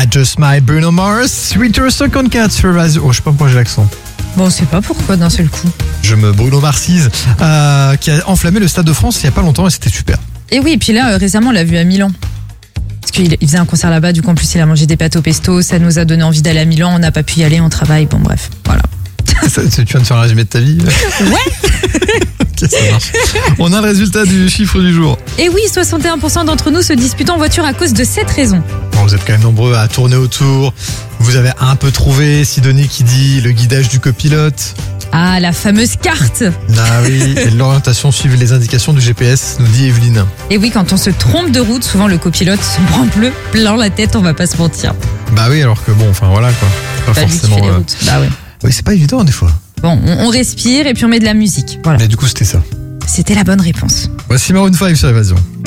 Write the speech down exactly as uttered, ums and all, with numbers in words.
Just My Bruno Mars, huit heures cinquante-quatre sur Radio. Oh, je sais pas pourquoi j'ai l'accent. Bon, on sait pas pourquoi d'un seul coup. Je me Bruno Marsise, euh, qui a enflammé le Stade de France il y a pas longtemps et c'était super. Et oui, et puis là, euh, récemment, on l'a vu à Milan. Parce qu'il il faisait un concert là-bas, du coup, en plus, il a mangé des pâtes au pesto, ça nous a donné envie d'aller à Milan, on n'a pas pu y aller, on travaille, bon, bref, voilà. Ça, tu viens de faire un résumé de ta vie? Ouais. Ok, ça marche. On a le résultat du chiffre du jour. Et oui, soixante et un pour cent d'entre nous se disputent en voiture à cause de cette raison. Bon, vous êtes quand même nombreux à tourner autour. Vous avez un peu trouvé Sidonie qui dit le guidage du copilote. Ah, la fameuse carte. Ah oui, et l'orientation suivre les indications du G P S, nous dit Evelyne. Et oui, quand on se trompe de route, souvent le copilote se prend bleu, plein la tête, on va pas se mentir. Bah oui, alors que bon, enfin voilà quoi. Pas Bah, lui qui forcément. fait les euh, routes. Bah ouais. Oui, c'est pas évident des fois. Bon, on, on respire et puis on met de la musique. Voilà. Mais du coup, c'était ça. C'était la bonne réponse. Voici Maroon cinq sur Évasion.